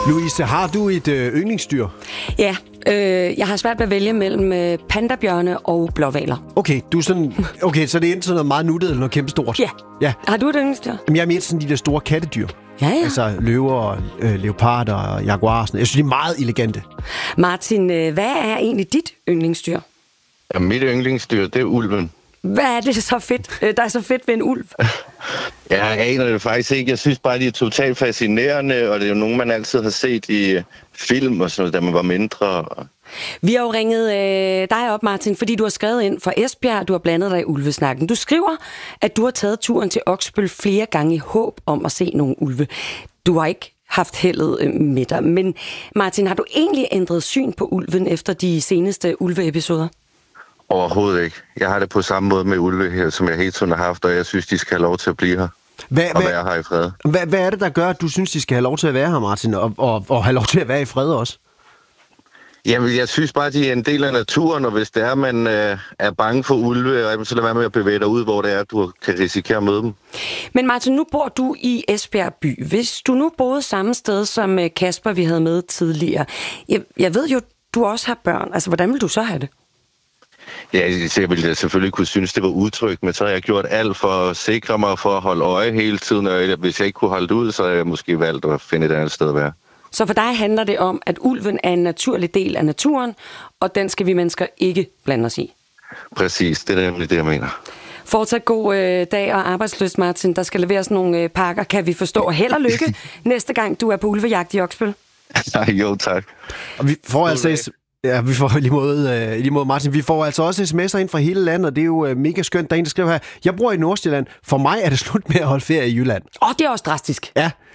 Louise, har du et yndlingsdyr? Ja, jeg har svært ved at vælge mellem pandabjørne og blåhvaler. Okay, så det er enten sådan noget meget nuttet eller noget kæmpestort? Ja. Har du et yndlingsdyr? Jamen, jeg er mere sådan de der store kattedyr. Ja. Altså løver, leoparder og jaguarer. Jeg synes, de er meget elegante. Martin, hvad er egentlig dit yndlingsdyr? Ja, mit yndlingsdyr, det er ulven. Hvad er det så fedt, der er så fedt ved en ulv? Jeg aner det faktisk ikke. Jeg synes bare, de er totalt fascinerende, og det er jo nogen, man altid har set i film og sådan noget, da man var mindre. Vi har jo ringet dig op, Martin, fordi du har skrevet ind fra Esbjerg, du har blandet dig i ulvesnakken. Du skriver, at du har taget turen til Oksbøl flere gange i håb om at se nogle ulve. Du har ikke haft heldet med dig, men Martin, har du egentlig ændret syn på ulven efter de seneste ulveepisoder? Overhovedet ikke. Jeg har det på samme måde med ulve her, som jeg hele tiden har haft, og jeg synes, de skal have lov til at blive her. Og være her i fred. Hvad er det, der gør, at du synes, de skal have lov til at være her, Martin, og have lov til at være i fred også? Jamen, jeg synes bare, de er en del af naturen, og hvis det er, man er bange for ulve, så lad være med at bevæge dig ud, hvor det er, du kan risikere at møde dem. Men Martin, nu bor du i Esbjerg by. Hvis du nu boede samme sted som Kasper, vi havde med tidligere. Jeg ved jo, du også har børn. Altså, hvordan vil du så have det? Ja, jeg ville selvfølgelig kunne synes, det var utrygt, men så har jeg gjort alt for at sikre mig, for at holde øje hele tiden, og hvis jeg ikke kunne holde det ud, så har jeg måske valgt at finde et andet sted at være. Så for dig handler det om, at ulven er en naturlig del af naturen, og den skal vi mennesker ikke blande os i? Præcis, det er nemlig det, jeg mener. Fortsat god dag og arbejdsløst, Martin. Der skal leveres nogle pakker, kan vi forstå. Held og lykke næste gang, du er på ulvejagt i Oksbøl. Jo, tak. Og vi får altså... Ja, vi får lige mod Martin. Vi får altså også sms'er ind fra hele landet, og det er jo mega skønt. Der er en, der skriver her, jeg bor i Nordsjælland. For mig er det slut med at holde ferie i Jylland. Det er også drastisk. Ja,